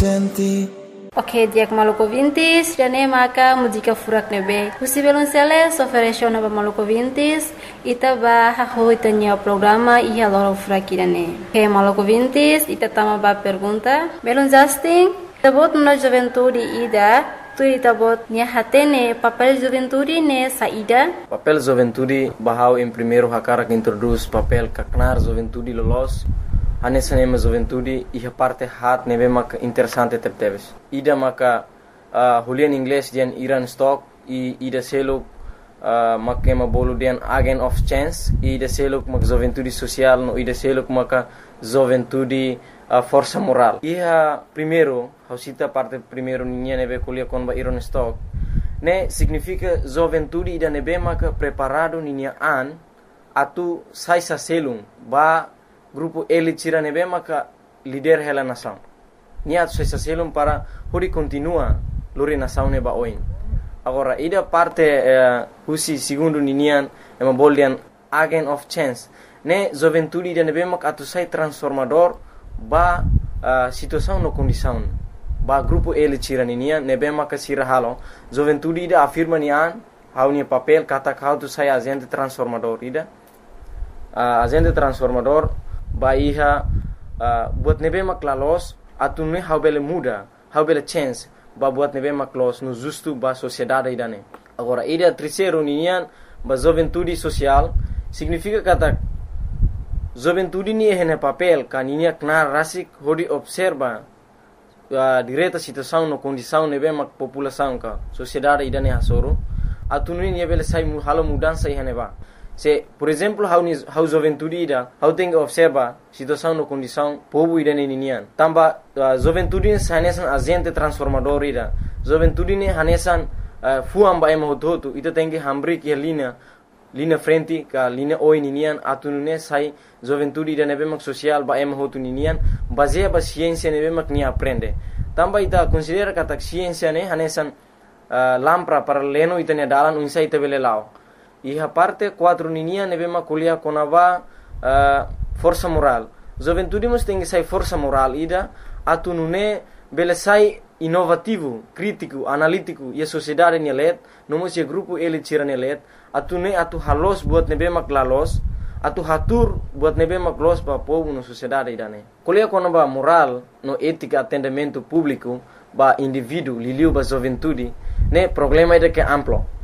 senti. Ok, dia que maluco vintis, jane maka música furak nebe. Husi belum sele, soferesho na maluco vintis, ita ba haho itanya programa iya loro furak irane. Ok, maluco vintis, ita tama ba pergunta. Belum Justin, tabot na juventude ida, tu tabot nia hatene papel juventude ne saída. Papel juventude bahau em primeiro hakara que introduz papel kaknar juventude lolos. Anessa nema juventude e a parte hat neve mak interessante tepteves. Ida maka Julian inglês dian Iran stock e ida selo makema bolu dian agent of chance e ida selo mak juventude social no ida selo maka juventude força moral. Iha primeiro, hausita parte primeiro ninha neve kulia kon ba Iran stock. Ne significa juventude ida neve maka preparado ninha an atu saisa selum ba grupo ele tira nebe maka líder hela nação. Nia tu se selum para hori continua lori nação neba oin. Agora ida parte husi segundo ninian ema boldian agent of chance. Ne juventude ida nebe maka atu sai transformador ba situação no condição. Ba grupo ele tira ninian nebe maka sira halo. Juventude ida afirma nian hau nia papel kata kau tu sai agente transformador ida. Agente transformador ba iha buat nebe maklalos atune how bele muda how bele chance ba buat nebe maklos no justo ba sociedade idane. Agora ida terceiro ninian ba juventude social significa kata juventude ni hene papel kaninia knar rasik hodi observa direta situação no condição nebe mak população ka sociedade idane hasoro atune ni bele sai halo mudança ihane ba. Se, por exemplo, how juventude ida, how tem observa situação no condição povo ida ninian. Tamba juventude hanesan agente transformador ida. Juventude ne hanesan fuam ba ema hoto ita tem que hambri que linha frente ka linha oi ninian atunune sai juventude ida nebe mak social ba ema hoto ninian baseia ba ciência nebe mak ni aprende. Tamba ita considera kata ciência ne hanesan lampra para leno ita ne dalan unsa ita bele lao. E a parte 4 ninia nevema kuliah konava força moral. Juventude mus tem que sai força moral ida atu nune bele sai inovativo, crítico, analítico e a sociedade nelet, nomos e grupo ele tira nelet, atu ne atu halos buat nevema klalos, atu hatur buat nevema klos pa povo no sociedade idane. Kuliah konava moral no ética atendimento público ba indivíduo liliu ba juventude, ne problema ida que amplo.